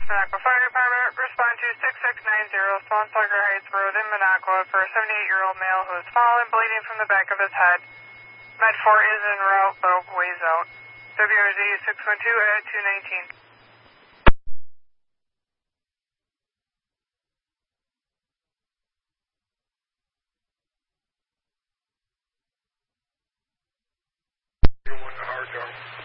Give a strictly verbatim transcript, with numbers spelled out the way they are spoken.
Minocqua Fire Department, respond to six six nine zero Swan Sucker Heights Road in Minocqua for a seventy-eight-year-old male who has fallen, bleeding from the back of his head. Med four is en route, but ways out. W R Z six one two at two nineteen. One hard dog.